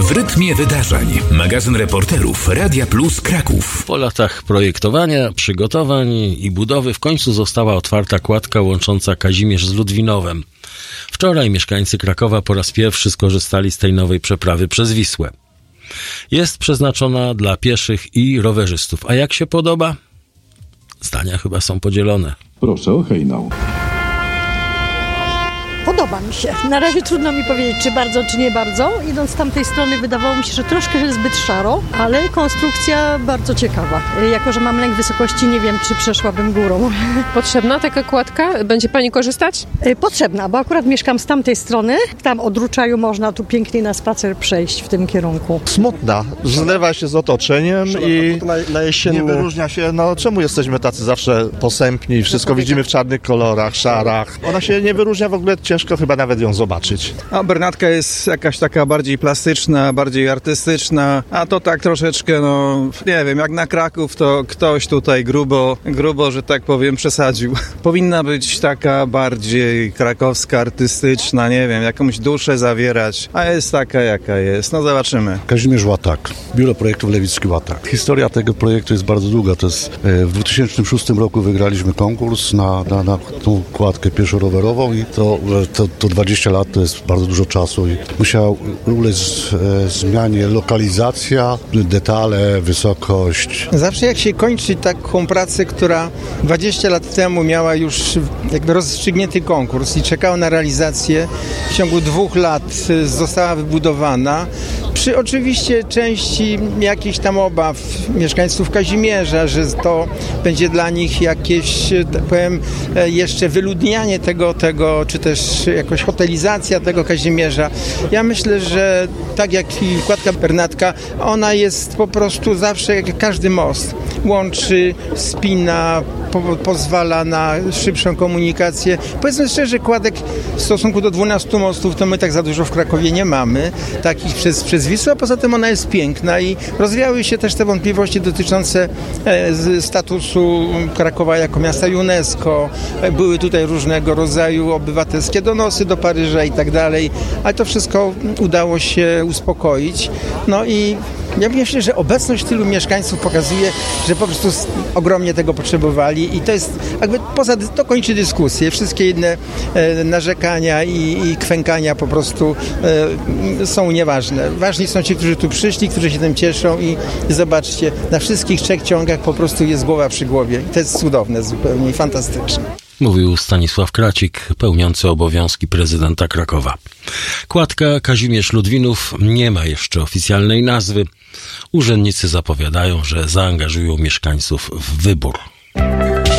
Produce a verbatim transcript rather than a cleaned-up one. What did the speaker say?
W rytmie wydarzeń. Magazyn reporterów Radia Plus Kraków. Po latach projektowania, przygotowań i budowy w końcu została otwarta kładka łącząca Kazimierz z Ludwinowem. Wczoraj mieszkańcy Krakowa po raz pierwszy skorzystali z tej nowej przeprawy przez Wisłę. Jest przeznaczona dla pieszych i rowerzystów. A jak się podoba? Zdania chyba są podzielone. Proszę o hejnał. Podoba mi się. Na razie trudno mi powiedzieć, czy bardzo, czy nie bardzo. Idąc z tamtej strony wydawało mi się, że troszkę jest zbyt szaro, ale konstrukcja bardzo ciekawa. Jako że mam lęk wysokości, nie wiem, czy przeszłabym górą. Potrzebna taka kładka? Będzie pani korzystać? Potrzebna, bo akurat mieszkam z tamtej strony. Tam od Ruczaju można tu pięknie na spacer przejść w tym kierunku. Smutna. Zlewa się z otoczeniem i na, na jesienny... nie wyróżnia się. No czemu jesteśmy tacy zawsze posępni? Wszystko widzimy w czarnych kolorach, szarach. Ona się nie wyróżnia w ogóle. Ciężko chyba nawet ją zobaczyć. A Bernatka jest jakaś taka bardziej plastyczna, bardziej artystyczna, a to tak troszeczkę, no nie wiem, jak na Kraków to ktoś tutaj grubo, grubo, że tak powiem, przesadził. Powinna być taka bardziej krakowska, artystyczna, nie wiem, jakąś duszę zawierać, a jest taka, jaka jest. No zobaczymy. Kazimierz Łatak, Biuro Projektów Lewicki Łatak. Historia tego projektu jest bardzo długa. To jest, w dwa tysiące szóstym roku wygraliśmy konkurs na, na, na tą kładkę pieszo-rowerową i to To, to dwadzieścia lat to jest bardzo dużo czasu i musiała ulec e, zmianie lokalizacja, detale, wysokość. Zawsze jak się kończy taką pracę, która dwadzieścia lat temu miała już jakby rozstrzygnięty konkurs i czekała na realizację, w ciągu dwóch lat została wybudowana, przy oczywiście części jakichś tam obaw mieszkańców Kazimierza, że to będzie dla nich jakieś, tak powiem, jeszcze wyludnianie tego, tego, czy też jakoś hotelizacja tego Kazimierza. Ja myślę, że tak jak i kładka Bernatka, ona jest po prostu zawsze, jak każdy most, łączy, spina, po, pozwala na szybszą komunikację. Powiedzmy szczerze, kładek w stosunku do dwunastu mostów to my tak za dużo w Krakowie nie mamy, takich przez, przez Wisłę, a poza tym ona jest piękna i rozwiały się też te wątpliwości dotyczące e, statusu Krakowa jako miasta UNESCO. E, były tutaj różnego rodzaju obywatelskie donosy do Paryża i tak dalej, ale to wszystko udało się uspokoić. No i ja myślę, że obecność tylu mieszkańców pokazuje, że po prostu ogromnie tego potrzebowali i to jest jakby poza, to kończy dyskusję. Wszystkie inne e, narzekania i, i kwękania po prostu e, są nieważne. Ważni są ci, którzy tu przyszli, którzy się tym cieszą i zobaczcie, na wszystkich trzech ciągach po prostu jest głowa przy głowie. I to jest cudowne zupełnie i fantastyczne. Mówił Stanisław Kracik, pełniący obowiązki prezydenta Krakowa. Kładka Kazimierz Ludwinów nie ma jeszcze oficjalnej nazwy. Urzędnicy zapowiadają, że zaangażują mieszkańców w wybór.